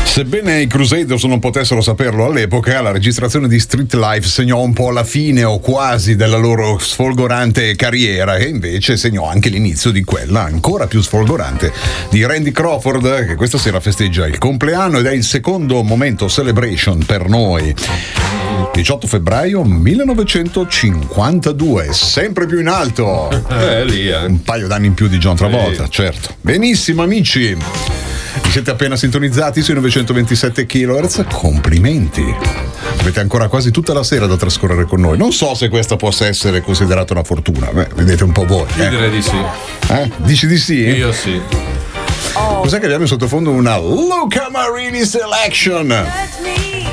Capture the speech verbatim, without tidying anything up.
Sebbene i Crusaders non potessero saperlo all'epoca, la registrazione di Street Life segnò un po' la fine o quasi della loro sfolgorante carriera, e invece segnò anche l'inizio di quella ancora più sfolgorante di Randy Crawford, che questa sera festeggia il compleanno ed è il secondo momento celebration per noi. diciotto febbraio millenovecentocinquantadue, sempre più in alto. Eh, lì, eh. Un paio d'anni in più di John Travolta, Sì. certo. Benissimo, amici. Vi siete appena sintonizzati sui novecentoventisette chilohertz? Complimenti. Avete ancora quasi tutta la sera da trascorrere con noi. Non so se questa possa essere considerata una fortuna. Beh, vedete un po' voi. Io Eh? direi di sì. Eh? Dici di sì? Io sì. Cos'è che abbiamo in sottofondo? Una Luca Marini Selection.